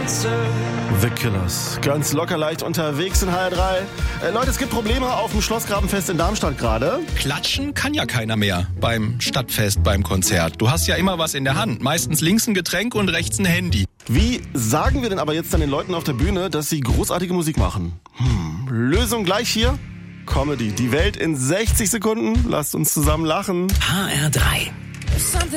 The Killers. Ganz locker leicht unterwegs in HR3. Leute, es gibt Probleme auf dem Schlossgrabenfest in Darmstadt gerade. Klatschen kann ja keiner mehr beim Stadtfest, beim Konzert. Du hast ja immer was in der Hand. Meistens links ein Getränk und rechts ein Handy. Wie sagen wir denn aber jetzt dann den Leuten auf der Bühne, dass sie großartige Musik machen? Lösung gleich hier. Comedy. Die Welt in 60 Sekunden. Lasst uns zusammen lachen. HR3.